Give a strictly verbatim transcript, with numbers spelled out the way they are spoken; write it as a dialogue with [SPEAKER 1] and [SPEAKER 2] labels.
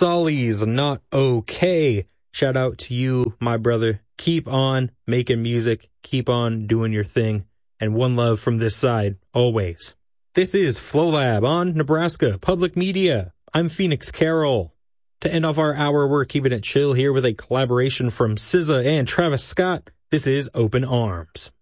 [SPEAKER 1] Solly's Not Okay. Shout out to you, my brother. Keep on making music. Keep on doing your thing. And one love from this side, always. This is Flow Lab on Nebraska Public Media. I'm Phoenix Carroll. To end off our hour, we're keeping it chill here with a collaboration from S Z A and Travis Scott. This is Open Arms.